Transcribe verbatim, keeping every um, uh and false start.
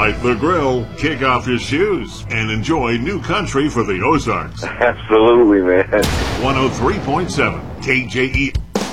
Light the grill, kick off your shoes, and enjoy new country for the Ozarks. Absolutely, man. one oh three point seven K J E